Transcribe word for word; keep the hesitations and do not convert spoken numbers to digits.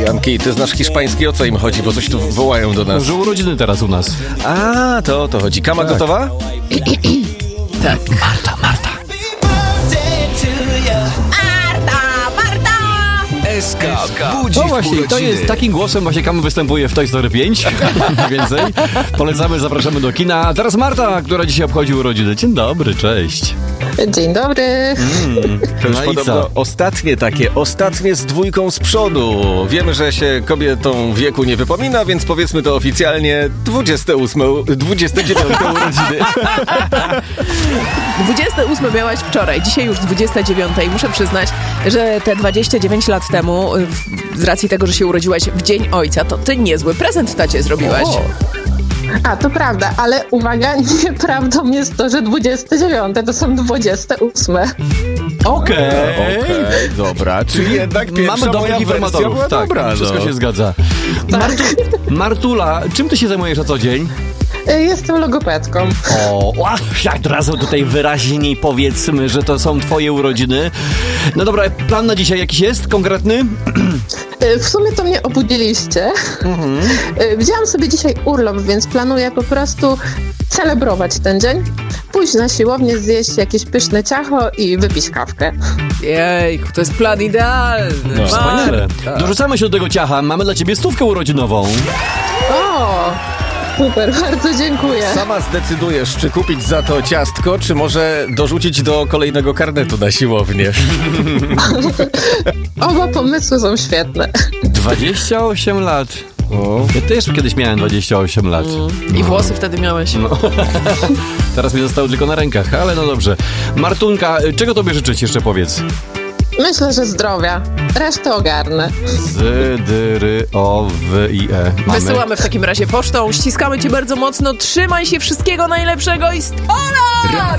Janki, ty znasz hiszpański, o co im chodzi, bo coś tu wołają do nas. Że urodziny teraz u nas. A, to o to chodzi. Kama Tak. gotowa? Tak. Marta, Marta. S K budzi No w właśnie, to urodziny. jest takim głosem właśnie Kama występuje w Toy Story pięć. Więcej. Polecamy, zapraszamy do kina. A teraz Marta, która dzisiaj obchodzi urodziny. Dzień dobry, cześć. Dzień dobry. Mm, To już no i podobno co? ostatnie takie, ostatnie z dwójką z przodu. Wiemy, że się kobietom wieku nie wypomina, więc powiedzmy to oficjalnie dwudzieste ósme, dwudzieste dziewiąte urodziny. dwudzieste ósme miałaś wczoraj, dzisiaj już dwudzieste dziewiąte i muszę przyznać, że te dwadzieścia dziewięć lat temu, z racji tego, że się urodziłaś w Dzień Ojca, to ty niezły prezent tacie zrobiłaś. O. A, to prawda, ale uwaga, nieprawdą jest to, że dwudzieste dziewiąte to są dwudzieste ósme. Okej. Okej, dobra, czyli jednak pierwsza Mamy dobrych moja wersja informatorów. była Tak, dobra, wszystko no. się zgadza. Martu, Martula, czym ty się zajmujesz na co dzień? Y, Jestem logopedką. O, jak od razu tutaj wyraźniej powiedzmy, że to są twoje urodziny. No dobra, plan na dzisiaj jakiś jest konkretny? Y, W sumie to mnie obudziliście. Y, Wzięłam sobie dzisiaj urlop, więc planuję po prostu celebrować ten dzień. Pójść na siłownię, zjeść jakieś pyszne ciacho i wypić kawkę. Jejku, to jest plan idealny. No, Wspaniale. Marta. Dorzucamy się do tego ciacha. Mamy dla ciebie stówkę urodzinową. O, super, bardzo dziękuję. Sama zdecydujesz, czy kupić za to ciastko, czy może dorzucić do kolejnego karnetu na siłownię. Oba pomysły są świetne. dwadzieścia osiem lat. O. Ja też kiedyś miałem dwadzieścia osiem lat. I włosy wtedy miałeś. No. Teraz mi zostały tylko na rękach, ale no dobrze. Martunka, czego tobie życzyć jeszcze powiedz? Myślę, że zdrowia. Resztę ogarnę. Z, D, R, O, W, I, E. Mamy. Wysyłamy w takim razie pocztą. Ściskamy cię bardzo mocno. Trzymaj się, wszystkiego najlepszego i sto lat!